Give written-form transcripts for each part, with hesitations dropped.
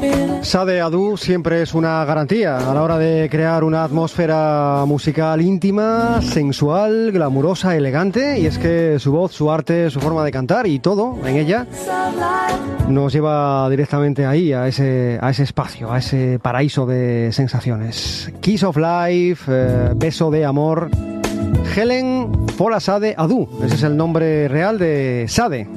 Sade Adu siempre es una garantía a la hora de crear una atmósfera musical íntima, sensual, glamurosa, elegante, y es que su voz, su arte, su forma de cantar y todo en ella nos lleva directamente ahí, a ese espacio, a ese paraíso de sensaciones. Kiss of Life, beso de amor. Helen Folasade Adu, ese es el nombre real de Sade.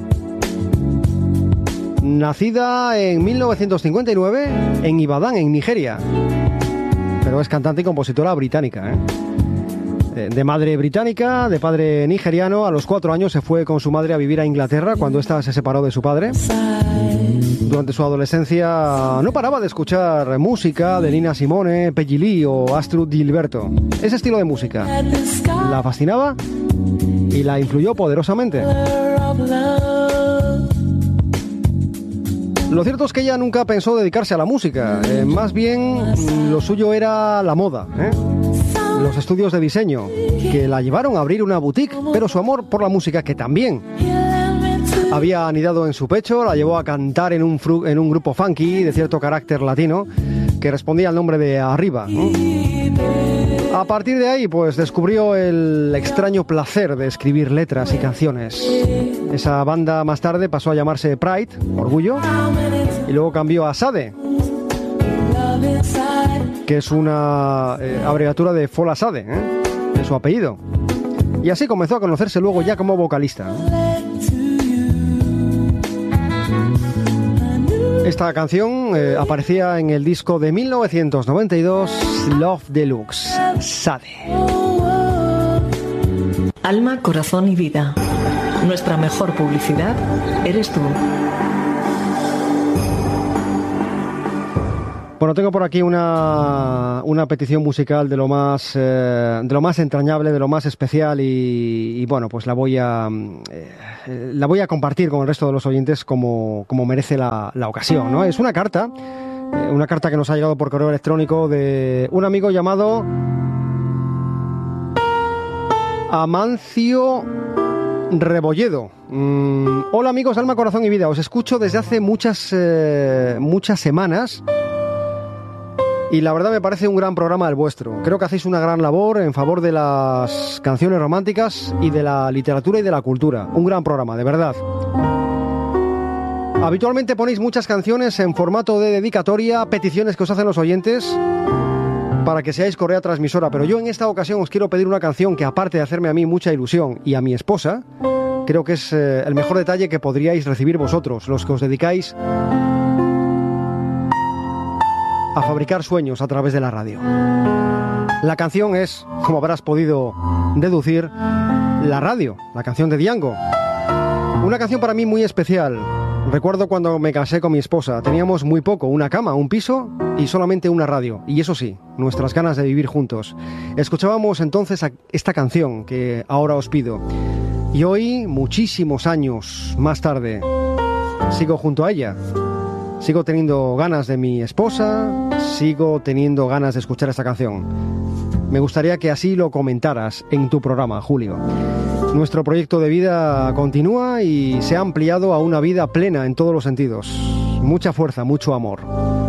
Nacida en 1959 en Ibadan, en Nigeria, pero es cantante y compositora británica, de madre británica, de padre nigeriano. A los 4 años se fue con su madre a vivir a Inglaterra cuando ésta se separó de su padre. Durante su adolescencia no paraba de escuchar música de Nina Simone, Peggy Lee o Astrud Gilberto. Ese estilo de música la fascinaba y la influyó poderosamente. Lo cierto es que ella nunca pensó dedicarse a la música, más bien lo suyo era la moda, los estudios de diseño, que la llevaron a abrir una boutique, pero su amor por la música, que también había anidado en su pecho, la llevó a cantar en un grupo funky de cierto carácter latino, que respondía al nombre de Arriba. A partir de ahí, pues descubrió el extraño placer de escribir letras y canciones. Esa banda más tarde pasó a llamarse Pride, Orgullo, y luego cambió a Sade, que es una abreviatura de Folasade, de su apellido. Y así comenzó a conocerse luego ya como vocalista. Esta canción aparecía en el disco de 1992, Love Deluxe, Sade. Alma, corazón y vida. Nuestra mejor publicidad eres tú. Bueno, tengo por aquí una petición musical de lo más entrañable, de lo más especial y bueno, pues la voy a compartir con el resto de los oyentes como merece la ocasión, ¿no? Es una carta que nos ha llegado por correo electrónico de un amigo llamado Amancio Rebolledo. Hola amigos de Alma, Corazón y Vida, os escucho desde hace muchas semanas. Y la verdad me parece un gran programa el vuestro. Creo que hacéis una gran labor en favor de las canciones románticas y de la literatura y de la cultura. Un gran programa, de verdad. Habitualmente ponéis muchas canciones en formato de dedicatoria, peticiones que os hacen los oyentes para que seáis correa transmisora. Pero yo en esta ocasión os quiero pedir una canción que, aparte de hacerme a mí mucha ilusión y a mi esposa, creo que es el mejor detalle que podríais recibir vosotros, los que os dedicáis a fabricar sueños a través de la radio. La canción es, como habrás podido deducir, La Radio, la canción de Django. Una canción para mí muy especial. Recuerdo cuando me casé con mi esposa, teníamos muy poco, una cama, un piso y solamente una radio. Y eso sí, nuestras ganas de vivir juntos. Escuchábamos entonces esta canción que ahora os pido. Y hoy, muchísimos años más tarde, sigo junto a ella. Sigo teniendo ganas de mi esposa, sigo teniendo ganas de escuchar esta canción. Me gustaría que así lo comentaras en tu programa, Julio. Nuestro proyecto de vida continúa y se ha ampliado a una vida plena en todos los sentidos. Mucha fuerza, mucho amor.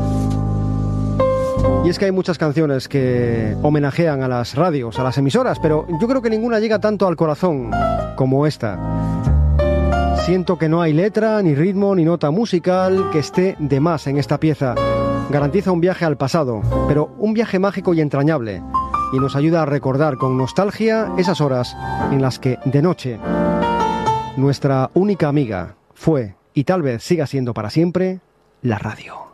Y es que hay muchas canciones que homenajean a las radios, a las emisoras, pero yo creo que ninguna llega tanto al corazón como esta. Siento que no hay letra, ni ritmo, ni nota musical que esté de más en esta pieza. Garantiza un viaje al pasado, pero un viaje mágico y entrañable, y nos ayuda a recordar con nostalgia esas horas en las que, de noche, nuestra única amiga fue, y tal vez siga siendo para siempre, la radio.